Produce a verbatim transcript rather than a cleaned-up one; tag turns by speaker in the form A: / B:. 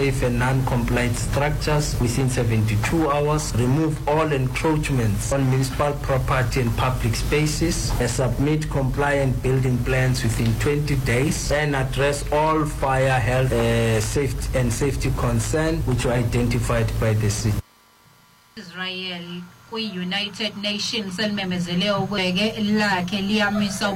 A: unsafe and non-compliant structures within seventy-two hours, remove all encroachments on municipal property and public spaces, and submit compliant building plans within twenty days, and address all fire, health, uh, safety and safety concerns which were identified by the city.
B: Israel kwi United Nations elmemezele ubweke lakhe liyamisa